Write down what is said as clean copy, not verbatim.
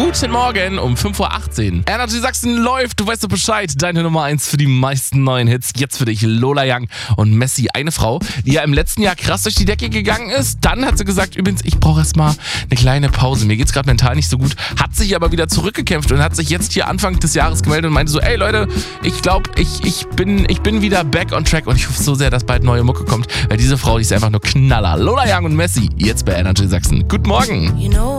Guten Morgen um 5:18 Uhr. Energy Sachsen läuft, du weißt doch Bescheid. Deine Nummer 1 für die meisten neuen Hits. Jetzt für dich Lola Young und Messi. Eine Frau, die ja im letzten Jahr krass durch die Decke gegangen ist. Dann hat sie gesagt, übrigens, ich brauche erstmal eine kleine Pause. Mir geht's gerade mental nicht so gut. Hat sich aber wieder zurückgekämpft und hat sich jetzt hier Anfang des Jahres gemeldet und meinte so, ey Leute, ich glaube, ich bin wieder back on track und ich hoffe so sehr, dass bald neue Mucke kommt, weil diese Frau, die ist einfach nur Knaller. Lola Young und Messi, jetzt bei Energy Sachsen. Guten Morgen. You know